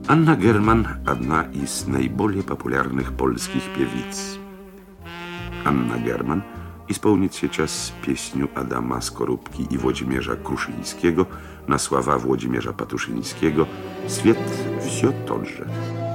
Anna German – одна из наиболее популярных польских певиц. Anna German исполнит сейчас песню Adama Skorupki i Włodzimierza Kruszyńskiego na sława Włodzimierza Patuszyńskiego «Свет все тот же».